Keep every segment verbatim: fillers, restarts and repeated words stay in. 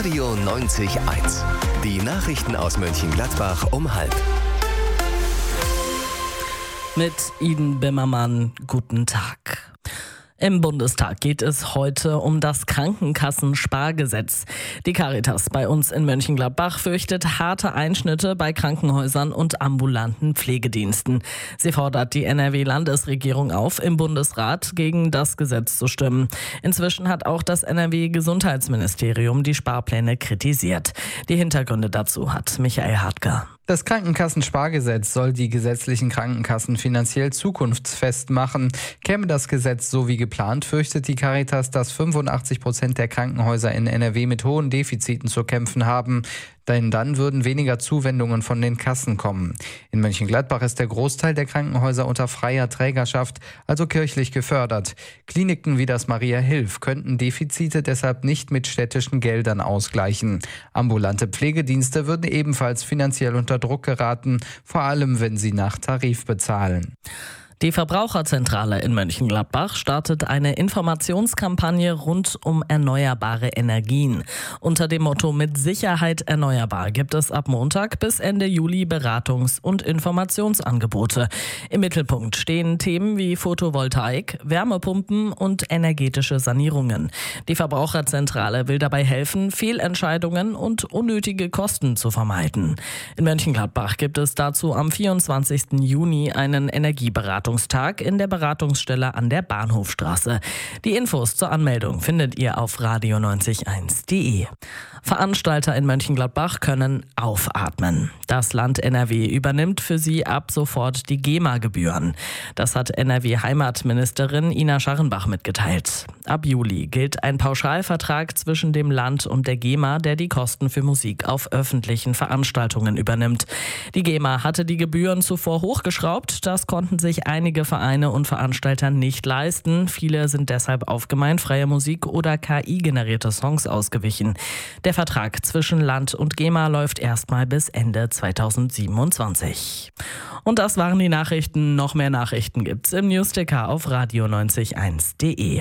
Radio neunzig Komma eins. Die Nachrichten aus Mönchengladbach um halb. Mit Iden Bimmermann, guten Tag. Im Bundestag geht es heute um das Krankenkassenspargesetz. Die Caritas bei uns in Mönchengladbach fürchtet harte Einschnitte bei Krankenhäusern und ambulanten Pflegediensten. Sie fordert die N R W-Landesregierung auf, im Bundesrat gegen das Gesetz zu stimmen. Inzwischen hat auch das N R W-Gesundheitsministerium die Sparpläne kritisiert. Die Hintergründe dazu hat Michael Hartger. Das Krankenkassenspargesetz soll die gesetzlichen Krankenkassen finanziell zukunftsfest machen. Käme das Gesetz so wie geplant, fürchtet die Caritas, dass fünfundachtzig Prozent der Krankenhäuser in N R W mit hohen Defiziten zu kämpfen haben. Denn dann würden weniger Zuwendungen von den Kassen kommen. In Mönchengladbach ist der Großteil der Krankenhäuser unter freier Trägerschaft, also kirchlich gefördert. Kliniken wie das Maria Hilf könnten Defizite deshalb nicht mit städtischen Geldern ausgleichen. Ambulante Pflegedienste würden ebenfalls finanziell unter Druck geraten, vor allem wenn sie nach Tarif bezahlen. Die Verbraucherzentrale in Mönchengladbach startet eine Informationskampagne rund um erneuerbare Energien. Unter dem Motto "Mit Sicherheit erneuerbar" gibt es ab Montag bis Ende Juli Beratungs- und Informationsangebote. Im Mittelpunkt stehen Themen wie Photovoltaik, Wärmepumpen und energetische Sanierungen. Die Verbraucherzentrale will dabei helfen, Fehlentscheidungen und unnötige Kosten zu vermeiden. In Mönchengladbach gibt es dazu am vierundzwanzigsten Juni einen Energieberatungstag in der Beratungsstelle an der Bahnhofstraße. Die Infos zur Anmeldung findet ihr auf radio neunzig eins punkt de. Veranstalter in Mönchengladbach können aufatmen. Das Land N R W übernimmt für sie ab sofort die GEMA-Gebühren. Das hat N R W-Heimatministerin Ina Scharrenbach mitgeteilt. Ab Juli gilt ein Pauschalvertrag zwischen dem Land und der GEMA, der die Kosten für Musik auf öffentlichen Veranstaltungen übernimmt. Die GEMA hatte die Gebühren zuvor hochgeschraubt. Das konnten sich einige Vereine und Veranstalter nicht leisten. Viele sind deshalb auf gemeinfreie Musik oder K I-generierte Songs ausgewichen. Der Vertrag zwischen Land und GEMA läuft erstmal bis Ende zweitausendsiebenundzwanzig. Und das waren die Nachrichten. Noch mehr Nachrichten gibt's im Newsticker auf radio neunzig eins punkt de.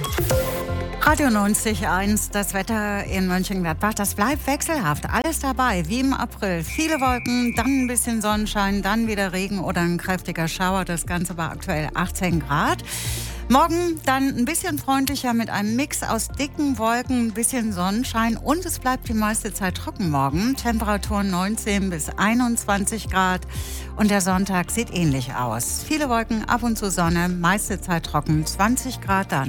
Radio neunzig Komma eins, das Wetter in Mönchengladbach, das bleibt wechselhaft. Alles dabei, wie im April. Viele Wolken, dann ein bisschen Sonnenschein, dann wieder Regen oder ein kräftiger Schauer. Das Ganze bei aktuell achtzehn Grad. Morgen dann ein bisschen freundlicher mit einem Mix aus dicken Wolken, ein bisschen Sonnenschein und es bleibt die meiste Zeit trocken morgen. Temperaturen neunzehn bis einundzwanzig Grad und der Sonntag sieht ähnlich aus. Viele Wolken, ab und zu Sonne, meiste Zeit trocken, zwanzig Grad dann.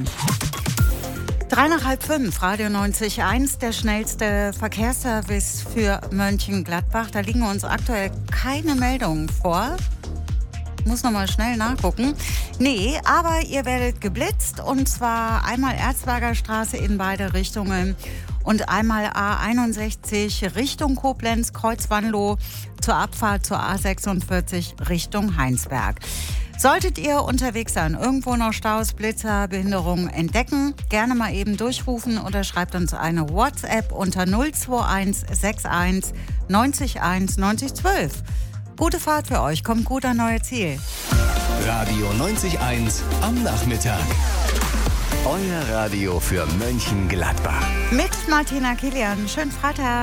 Drei nach halb fünf, Radio neunzig Komma eins, der schnellste Verkehrsservice für Mönchengladbach. Da liegen uns aktuell keine Meldungen vor. Muss noch mal schnell nachgucken. Nee, aber ihr werdet geblitzt und zwar einmal Erzberger Straße in beide Richtungen und einmal A einundsechzig Richtung Koblenz, Kreuz Wanlo zur Abfahrt zur A sechsundvierzig Richtung Heinsberg. Solltet ihr unterwegs sein, irgendwo noch Staus, Blitzer, Behinderungen entdecken, gerne mal eben durchrufen oder schreibt uns eine WhatsApp unter null zwei eins sechs eins neunzig eins neunzig zwölf. Gute Fahrt für euch, kommt gut an euer Ziel. Radio neunzig Komma eins am Nachmittag. Euer Radio für Mönchengladbach. Mit Martina Kilian. Schönen Freitag.